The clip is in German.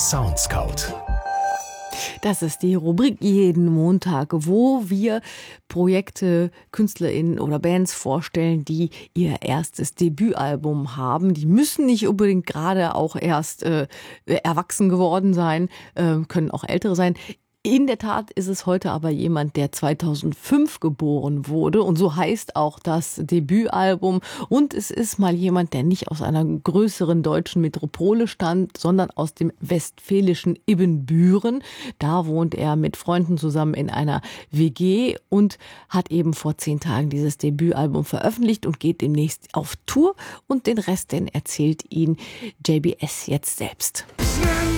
Soundscout. Das ist die Rubrik jeden Montag, wo wir Projekte, KünstlerInnen oder Bands vorstellen, die ihr erstes Debütalbum haben. Die müssen nicht unbedingt gerade auch erst erwachsen geworden sein, können auch ältere sein. In der Tat ist es heute aber jemand, der 2005 geboren wurde, und so heißt auch das Debütalbum. Und es ist mal jemand, der nicht aus einer größeren deutschen Metropole stammt, sondern aus dem westfälischen Ibbenbüren. Da wohnt er mit Freunden zusammen in einer WG und hat eben vor 10 Tagen dieses Debütalbum veröffentlicht und geht demnächst auf Tour. Und den Rest, den erzählt ihn JBS jetzt selbst.